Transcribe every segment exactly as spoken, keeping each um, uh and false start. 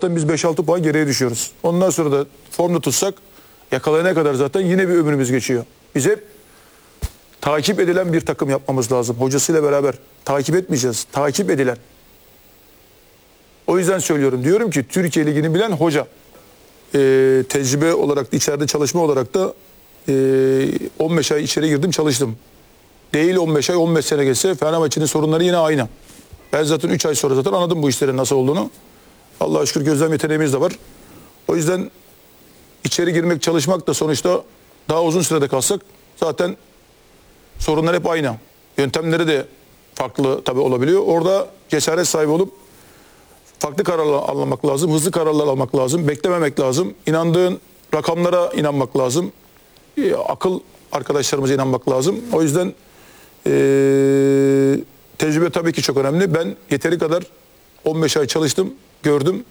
zaten biz beş altı puan geriye düşüyoruz. Ondan sonra da formda tutsak yakalayana kadar zaten yine bir ömrümüz geçiyor. Biz hep takip edilen bir takım yapmamız lazım. Hocasıyla beraber takip etmeyeceğiz. Takip edilen. O yüzden söylüyorum. Diyorum ki Türkiye Ligi'ni bilen hoca. Ee, tecrübe olarak da, içeride çalışma olarak da e, on beş ay içeri girdim, çalıştım. Değil on beş ay, on beş sene geçse Fenerbahçe'nin sorunları yine aynı. Ben zaten üç ay sonra zaten anladım bu işlerin nasıl olduğunu. Allah'a şükür gözlem yeteneğimiz de var. O yüzden içeri girmek, çalışmak da sonuçta daha uzun sürede kalsak zaten sorunlar hep aynı. Yöntemleri de farklı tabii olabiliyor. Orada cesaret sahibi olup farklı kararlar almak lazım, hızlı kararlar almak lazım, beklememek lazım. İnandığın rakamlara inanmak lazım. E, akıl arkadaşlarımıza inanmak lazım. O yüzden e, tecrübe tabii ki çok önemli. Ben yeteri kadar on beş ay çalıştım, gördüm.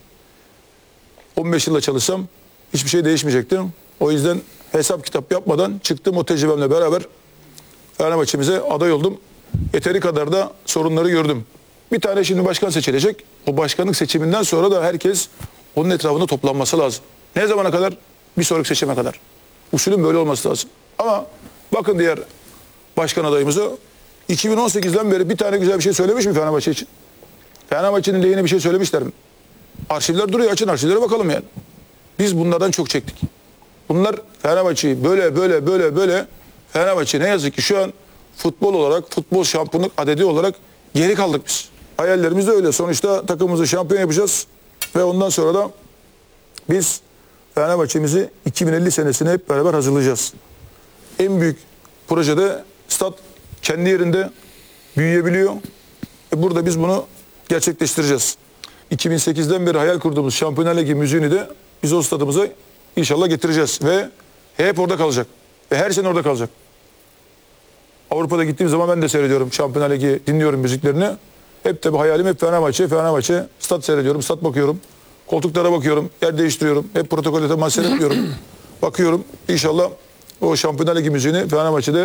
on beş yılda çalışsam hiçbir şey değişmeyecekti. O yüzden hesap kitap yapmadan çıktım, o tecrübemle beraber Fenerbahçe'mize aday oldum. Yeteri kadar da sorunları gördüm. Bir tane şimdi başkan seçilecek. O başkanlık seçiminden sonra da herkes onun etrafında toplanması lazım. Ne zamana kadar? Bir sonraki seçime kadar. Usulün böyle olması lazım. Ama bakın diğer başkan adayımıza iki bin on sekizden beri bir tane güzel bir şey söylemiş mi Fenerbahçe için? Fenerbahçe'nin lehine bir şey söylemişler mi? Arşivler duruyor, açın arşivlere bakalım yani. Biz bunlardan çok çektik. Bunlar Fenerbahçe'yi böyle böyle böyle böyle Fenerbahçe ne yazık ki şu an futbol olarak, futbol şampiyonluk adedi olarak geri kaldık biz. Hayallerimiz de öyle. Sonuçta takımımızı şampiyon yapacağız ve ondan sonra da biz Fenerbahçe'mizi iki bin elli senesine hep beraber hazırlayacağız. En büyük projede stat kendi yerinde büyüyebiliyor. E burada biz bunu gerçekleştireceğiz. iki bin sekizden beri hayal kurduğumuz Şampiyonlar Ligi müziğini de biz o stadımıza inşallah getireceğiz ve hep orada kalacak. Ve her sene orada kalacak. Avrupa'da gittiğim zaman ben de seyrediyorum Şampiyonlar Ligi, dinliyorum müziklerini. Hep tabii hayalim hep Fenerbahçe, Fenerbahçe. Stat seyrediyorum, stat bakıyorum. Koltuklara bakıyorum, yer değiştiriyorum. Hep protokolde maç seyretmiyorum. Bakıyorum. İnşallah o Şampiyonlar Ligi müziğini Fenerbahçe'de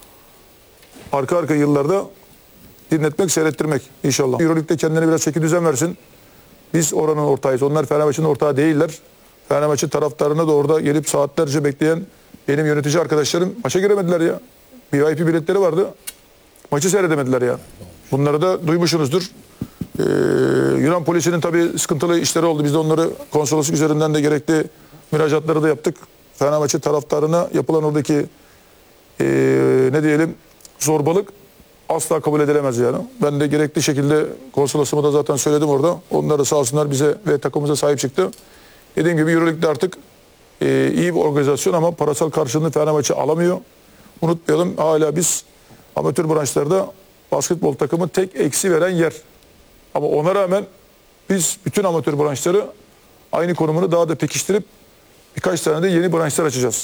arka arka yıllarda dinletmek, seyrettirmek inşallah. Euroleague'de kendine biraz çeki düzen versin. Biz oranın ortağıyız. Onlar Fenerbahçe'nin ortağı değiller. Fenerbahçe taraftarına da orada gelip saatlerce bekleyen benim yönetici arkadaşlarım maça giremediler ya. V I P biletleri vardı. Maçı seyredemediler ya. Bunları da duymuşsunuzdur. Ee, Yunan polisinin tabii sıkıntılı işleri oldu. Biz de onları konsolosluk üzerinden de gerekli müracaatları da yaptık. Fenerbahçe taraftarına yapılan oradaki ee, ne diyelim zorbalık asla kabul edilemez yani. Ben de gerekli şekilde konsolosluğuma da zaten söyledim orada. Onlar da sağ olsunlar bize ve takımımıza sahip çıktı. Dediğim gibi Euroleague'de artık ee, iyi bir organizasyon ama parasal karşılığını Fenerbahçe alamıyor. Unutmayalım, hala biz amatör branşlarda basketbol takımı tek eksi veren yer. Ama ona rağmen biz bütün amatör branşları aynı konumunu daha da pekiştirip birkaç tane de yeni branşlar açacağız.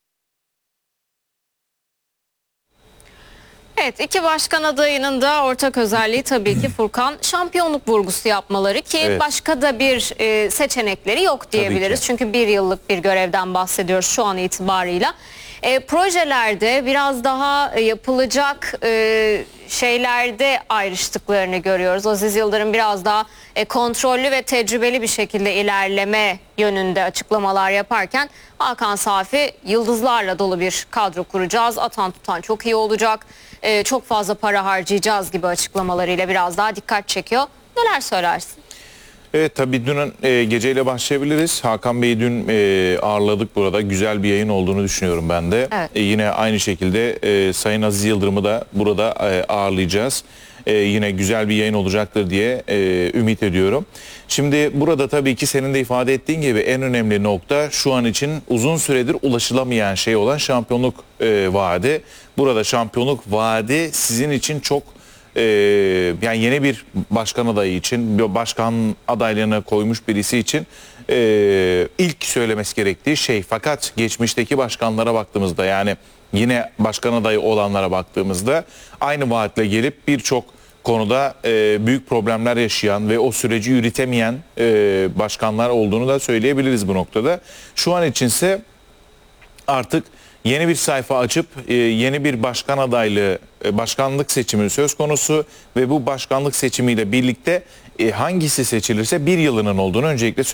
Evet, iki başkan adayının da ortak özelliği tabii ki Furkan şampiyonluk vurgusu yapmaları ki evet. Başka da bir e, seçenekleri yok diyebiliriz. Çünkü bir yıllık bir görevden bahsediyoruz şu an itibarıyla. E, projelerde biraz daha e, yapılacak e, şeylerde ayrıştıklarını görüyoruz. Aziz Yıldırım biraz daha e, kontrollü ve tecrübeli bir şekilde ilerleme yönünde açıklamalar yaparken Hakan Safi yıldızlarla dolu bir kadro kuracağız. Atan tutan çok iyi olacak. E, çok fazla para harcayacağız gibi açıklamalarıyla biraz daha dikkat çekiyor. Neler söylersin? Evet, tabii dün e, geceyle başlayabiliriz. Hakan Bey'i dün e, ağırladık burada. Güzel bir yayın olduğunu düşünüyorum ben de. Evet. E, yine aynı şekilde e, Sayın Aziz Yıldırım'ı da burada e, ağırlayacağız. E, yine güzel bir yayın olacaktır diye e, ümit ediyorum. Şimdi burada tabii ki senin de ifade ettiğin gibi en önemli nokta şu an için uzun süredir ulaşılamayan şey olan şampiyonluk e, vaadi. Burada şampiyonluk vaadi sizin için çok Ee, yani yeni bir başkan adayı için, bir başkan adaylığına koymuş birisi için e, ilk söylemesi gerektiği şey. Fakat geçmişteki başkanlara baktığımızda, yani yine başkan adayı olanlara baktığımızda aynı vaatle gelip birçok konuda e, büyük problemler yaşayan ve o süreci yürütemeyen e, başkanlar olduğunu da söyleyebiliriz bu noktada. Şu an içinse artık yeni bir sayfa açıp e, yeni bir başkan adaylığı, e, başkanlık seçimi söz konusu ve bu başkanlık seçimiyle birlikte e, hangisi seçilirse bir yılının olduğunu öncelikle söyleyeyim.